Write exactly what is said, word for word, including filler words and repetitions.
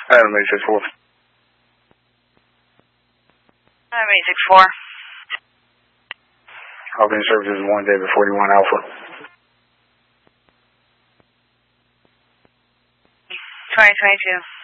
Adam eight six four. Adam eight six four. Albany Services one, David forty-one Alpha. twenty twenty-two.